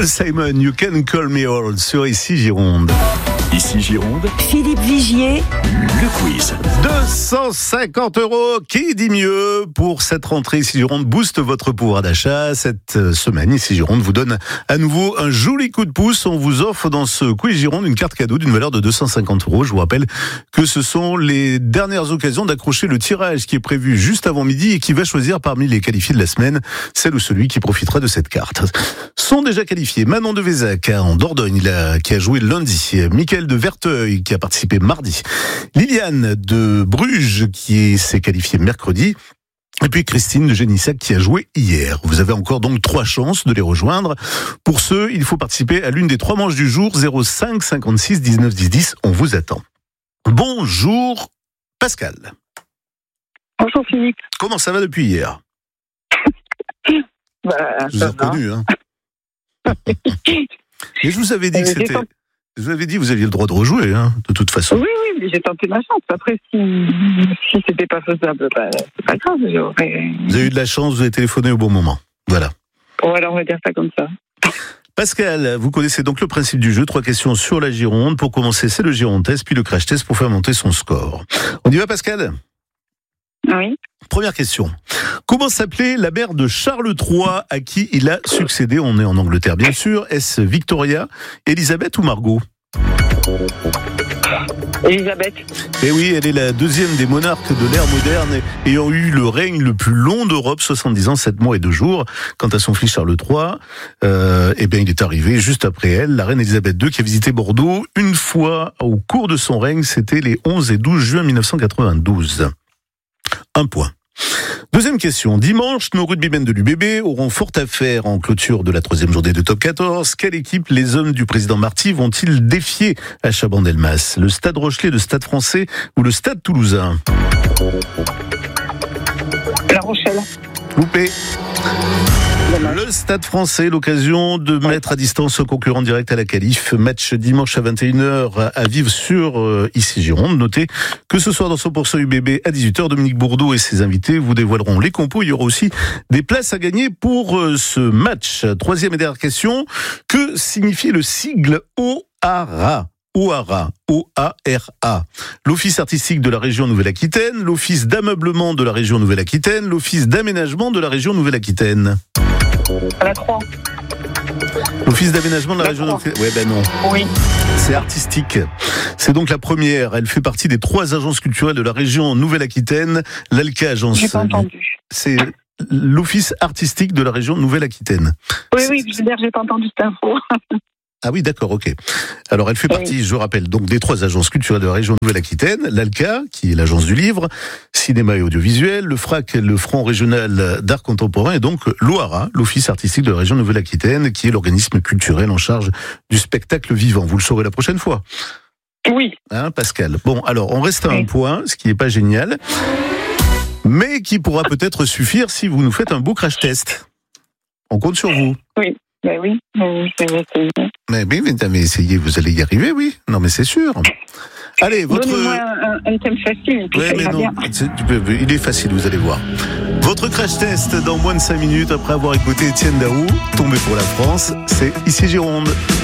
Paul Simon, You Can Call Me Old sur Ici Gironde. Ici Gironde, Philippe Vigier, le quiz. 250 €, qui dit mieux pour cette rentrée? Ici Gironde booste votre pouvoir d'achat. Cette semaine, Ici Gironde vous donne à nouveau un joli coup de pouce. On vous offre dans ce quiz Gironde une carte cadeau d'une valeur de 250 €. Je vous rappelle que ce sont les dernières occasions d'accrocher le tirage qui est prévu juste avant midi et qui va choisir parmi les qualifiés de la semaine celle ou celui qui profitera de cette carte. Sont déjà qualifiés Manon de Vézac en Dordogne, qui a joué lundi, Mickaël de Verteuil qui a participé mardi, Liliane de Bruges qui s'est qualifiée mercredi, et puis Christine de Génissac qui a joué hier. Vous avez encore donc 3 chances de les rejoindre. Pour ce, il faut participer à l'une des 3 manches du jour, 05 56 19 10 10. On vous attend. Bonjour Pascal. Bonjour Philippe. Comment ça va depuis hier? Je vous ai reconnu, hein. Et je vous avais dit que c'était... Je vous avais dit, vous aviez le droit de rejouer, hein, de toute façon. Oui, mais j'ai tenté ma chance. Après, si c'était pas faisable, c'est pas grave. Vous avez eu de la chance, vous avez téléphoné au bon moment. Voilà. Bon, alors on va dire ça comme ça. Pascal, vous connaissez donc le principe du jeu. 3 questions sur la Gironde. Pour commencer, c'est le Gironde Test, puis le Crash Test pour faire monter son score. On y va, Pascal? Oui. Première question. Comment s'appelait la mère de Charles III à qui il a succédé? On est en Angleterre, bien sûr. Est-ce Victoria, Elisabeth ou Margot? Elisabeth. Eh oui, elle est la deuxième des monarques de l'ère moderne, ayant eu le règne le plus long d'Europe, 70 ans, 7 mois et 2 jours. Quant à son fils Charles III, il est arrivé juste après elle, la reine Elisabeth II, qui a visité Bordeaux une fois au cours de son règne. C'était les 11 et 12 juin 1992. 1 point. Deuxième question. Dimanche, nos rugbymen de l'UBB auront fort à faire en clôture de la 3e journée de Top 14. Quelle équipe les hommes du président Marty vont-ils défier à Chabandelmas? Le Stade Rochelais, le Stade Français ou le Stade Toulousain? La Rochelle. Loupé. Le Stade Français, l'occasion de mettre à distance ce concurrent direct à la qualif. Match dimanche à 21h à vivre sur Ici Gironde. Notez que ce soir dans 100% UBB à 18h, Dominique Bourdeau et ses invités vous dévoileront les compos. Il y aura aussi des places à gagner pour ce match. 3e et dernière question. Que signifie le sigle OARA? OARA, O-A-R-A. L'Office artistique de la région Nouvelle-Aquitaine, l'Office d'ameublement de la région Nouvelle-Aquitaine, l'Office d'aménagement de la région Nouvelle-Aquitaine. À la 3. L'Office d'aménagement de la région Nouvelle-Aquitaine. Ouais, ben non. Oui. C'est artistique. C'est donc la première. Elle fait partie des 3 agences culturelles de la région Nouvelle-Aquitaine. L'ALCA, agence. J'ai pas entendu. C'est l'Office artistique de la région Nouvelle-Aquitaine. Oui, je veux dire, j'ai pas entendu cette info. Ah oui, d'accord, ok. Alors, elle fait partie, je rappelle, donc des 3 agences culturelles de la région Nouvelle-Aquitaine. L'ALCA, qui est l'agence du livre, cinéma et audiovisuel, le FRAC, le Front régional d'art contemporain, et donc l'OARA, l'Office artistique de la région Nouvelle-Aquitaine, qui est l'organisme culturel en charge du spectacle vivant. Vous le saurez la prochaine fois. Oui. Hein, Pascal? Bon, alors, on reste à 1 point, ce qui n'est pas génial, mais qui pourra peut-être suffire si vous nous faites un beau crash test. On compte sur vous. Oui. Ben oui, je vais essayer. Mais essayez, vous allez y arriver, oui. Non, mais c'est sûr. Allez, votre... Donnez-moi un thème facile. Ouais, mais non, il est facile, vous allez voir. Votre crash test dans moins de 5 minutes après avoir écouté Étienne Daou, Tombé pour la France, c'est Ici Gironde.